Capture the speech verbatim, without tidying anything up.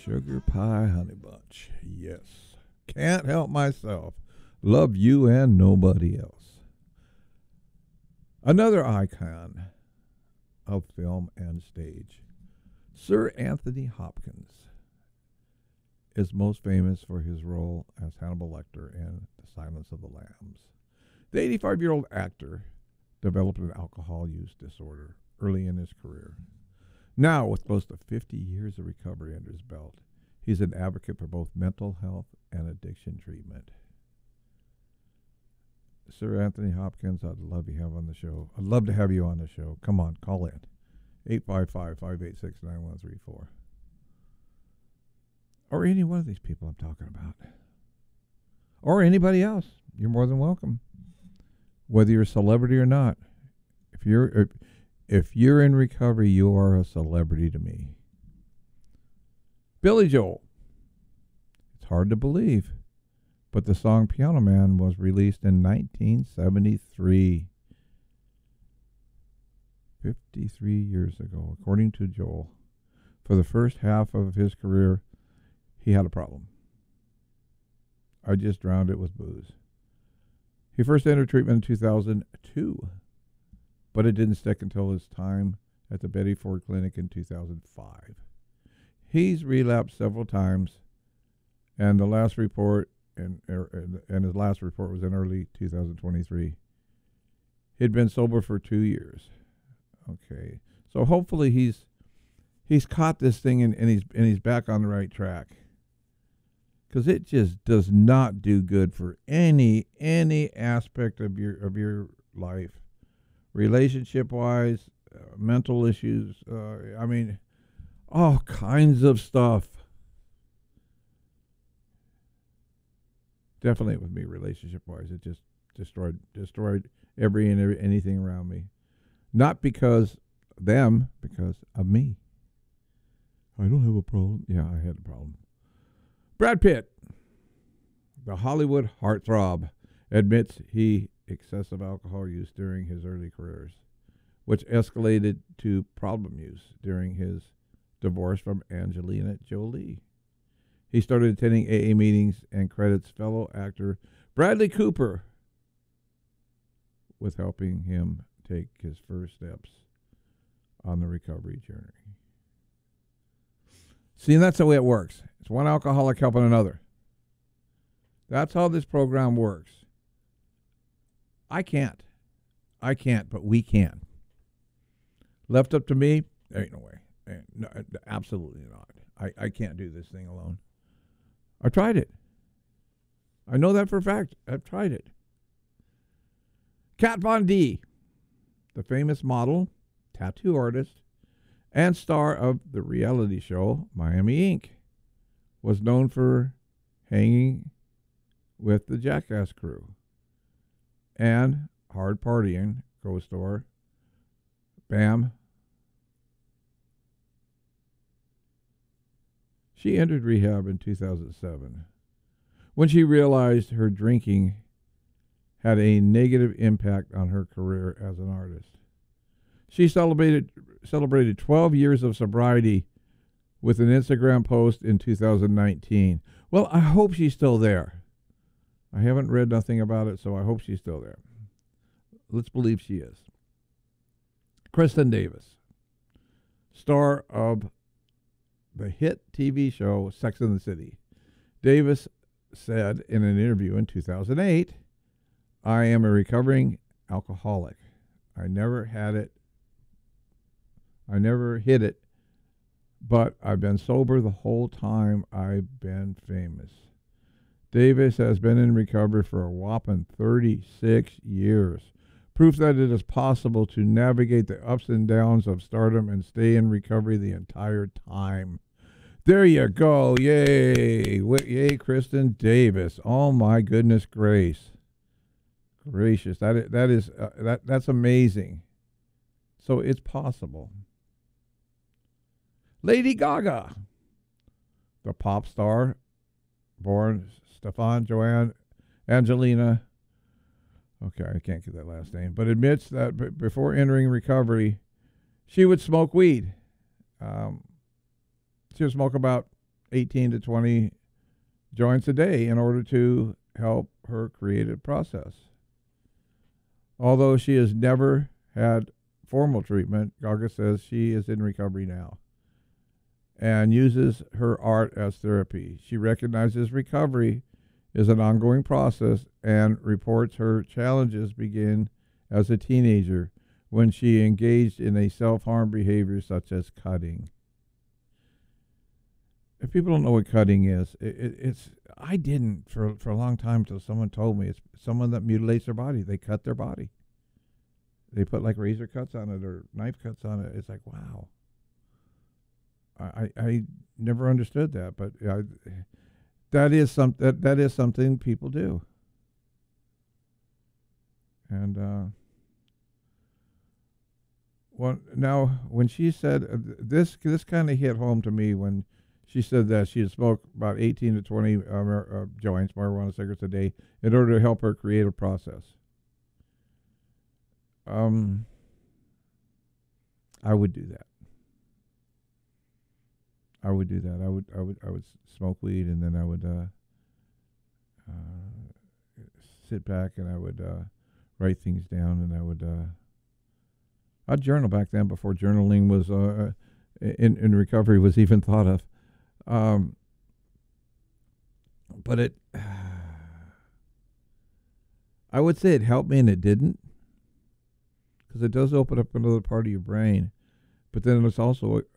Sugar Pie Honey Bunch. Yes. Can't help myself. Love you and nobody else. Another icon of film and stage. Sir Anthony Hopkins is most famous for his role as Hannibal Lecter in The Silence of the Lambs. The eighty-five-year-old actor developed an alcohol use disorder early in his career. Now, with close to fifty years of recovery under his belt, he's an advocate for both mental health and addiction treatment. Sir Anthony Hopkins, I'd love you have on the show. I'd love to have you on the show. Come on, call in. eight five five, five eight six, nine one three four. Or any one of these people I'm talking about. Or anybody else. You're more than welcome. Whether you're a celebrity or not. If you're if, if you're in recovery, you are a celebrity to me. Billy Joel. It's hard to believe, but the song Piano Man was released in nineteen seventy-three. fifty-three years ago, according to Joel. For the first half of his career, he had a problem. I just drowned it with booze. He first entered treatment in two thousand two, but it didn't stick until his time at the Betty Ford Clinic in two thousand five. He's relapsed several times, and the last report, and, and his last report was in early two thousand twenty-three. He'd been sober for two years. Okay, so hopefully he's he's caught this thing and, and he's and he's back on the right track. Because it just does not do good for any any aspect of your of your life, relationship wise, uh, mental issues. Uh, I mean, all kinds of stuff. Definitely with me, relationship wise, it just destroyed destroyed every and every, anything around me. Not because of them, because of me. I don't have a problem. Yeah, I had a problem. Brad Pitt, the Hollywood heartthrob, admits he excessive alcohol use during his early careers, which escalated to problem use during his divorce from Angelina Jolie. He started attending A A meetings and credits fellow actor Bradley Cooper with helping him take his first steps on the recovery journey. See, and that's the way it works. It's one alcoholic helping another. That's how this program works. I can't. I can't, but we can. Left up to me, there ain't no way. Ain't, no, absolutely not. I, I can't do this thing alone. I tried it. I know that for a fact. I've tried it. Kat Von D, the famous model, tattoo artist, and star of the reality show Miami Ink, was known for hanging with the Jackass crew and hard partying, co-star Bam. She entered rehab in two thousand seven when she realized her drinking had a negative impact on her career as an artist. She celebrated celebrated twelve years of sobriety with an Instagram post in two thousand nineteen. Well, I hope she's still there. I haven't read nothing about it, so I hope she's still there. Let's believe she is. Kristen Davis, star of the hit T V show Sex and the City. Davis said in an interview in two thousand eight, "I am a recovering alcoholic. I never had it. I never hit it, but I've been sober the whole time I've been famous." Davis has been in recovery for a whopping thirty-six years. Proof that it is possible to navigate the ups and downs of stardom and stay in recovery the entire time. There you go. Yay. Yay, Kristen Davis. Oh, my goodness grace. Gracious. That is, that is uh, that that's amazing. So it's possible. Lady Gaga, the pop star, born Stefan Joanne Angelina, okay, I can't get that last name, but admits that b- before entering recovery, she would smoke weed. Um, she would smoke about eighteen to twenty joints a day in order to help her creative process. Although she has never had formal treatment, Gaga says she is in recovery now and uses her art as therapy. She recognizes recovery is an ongoing process and reports her challenges begin as a teenager when she engaged in a self-harm behavior such as cutting. If people don't know what cutting is, it, it, it's I didn't for for a long time until someone told me. It's someone that mutilates their body. They cut their body. They put like razor cuts on it or knife cuts on it. It's like, wow. I I never understood that, but I, that is some that, that is something people do. And uh, well, now when she said uh, this, this kind of hit home to me when she said that she had smoked about eighteen to twenty uh, uh, joints, marijuana cigarettes a day, in order to help her creative process. Um, I would do that. I would do that. I would, I would, I would smoke weed, and then I would uh, uh, sit back and I would uh, write things down, and I would. Uh, I'd journal back then before journaling was uh, in in recovery was even thought of. Um, but it, I would say it helped me, and it didn't, because it does open up another part of your brain. But then it's also